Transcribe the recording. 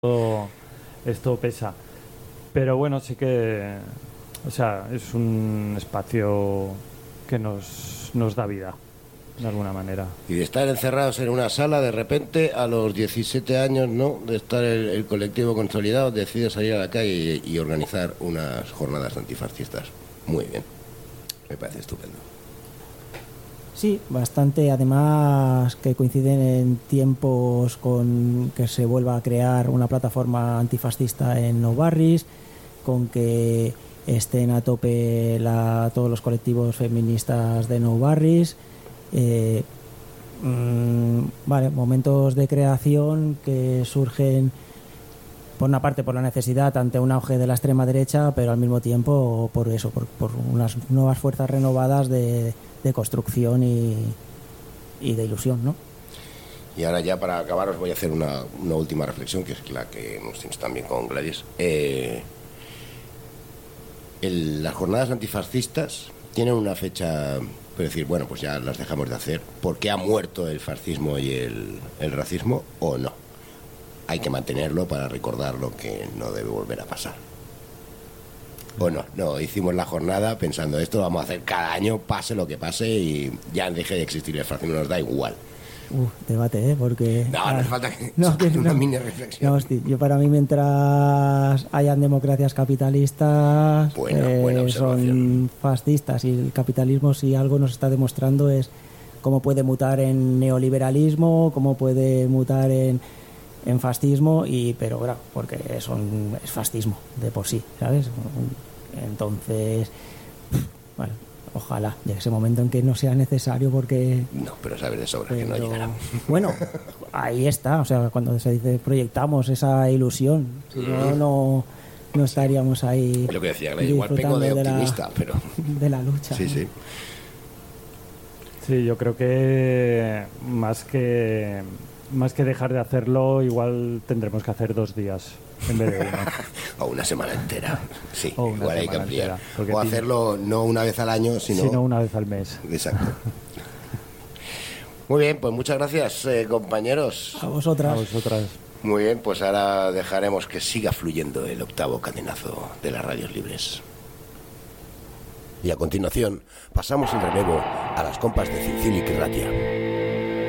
esto pesa. Pero bueno, sí que, o sea, es un espacio que nos da vida, de alguna manera. Y de estar encerrados en una sala, de repente, a los 17 años, ¿no?, de estar el colectivo consolidado, decide salir a la calle y organizar unas jornadas antifascistas. Muy bien, me parece estupendo. Sí, bastante, además que coinciden en tiempos con que se vuelva a crear una plataforma antifascista en Nou Barris, con que estén a tope todos los colectivos feministas de Nou Barris. Vale, momentos de creación que surgen por una parte por la necesidad ante un auge de la extrema derecha, pero al mismo tiempo por eso, por unas nuevas fuerzas renovadas de construcción y de ilusión, ¿no? Y ahora ya para acabar os voy a hacer una última reflexión, que es la que hemos tenido también con Gladys. Las jornadas antifascistas tienen una fecha, para decir, bueno, pues ya las dejamos de hacer porque ha muerto el fascismo y el racismo, o no. Hay que mantenerlo para recordar lo que no debe volver a pasar. Bueno, no, hicimos la jornada pensando esto lo vamos a hacer cada año, pase lo que pase, y ya deje de existir el fascismo, nos da igual. Debate, porque... No hace falta que... una mini reflexión. No, hostia, yo para mí, mientras hayan democracias capitalistas, buena son fascistas, y el capitalismo, si algo nos está demostrando, es cómo puede mutar en neoliberalismo, cómo puede mutar en fascismo, pero claro, porque es fascismo de por sí, ¿sabes? Entonces, bueno, ojalá llegue ese momento en que no sea necesario, porque... No, pero sabes de sobra que no llegará. Bueno, ahí está, o sea, cuando se dice proyectamos esa ilusión, si no estaríamos ahí. Lo que decía, igual peco de optimista, pero... de la lucha. Sí, sí. Sí, yo creo que más que dejar de hacerlo, igual tendremos que hacer 2 días en vez de 1. O una semana entera. Sí, igual hay que ampliar. Entera, o hacerlo no una vez al año, sino una vez al mes. Exacto. Muy bien, pues muchas gracias, compañeros. A vosotras. Muy bien, pues ahora dejaremos que siga fluyendo el octavo cadenazo de las radios libres. Y a continuación pasamos el relevo a las compas de Cincílic y Ratia.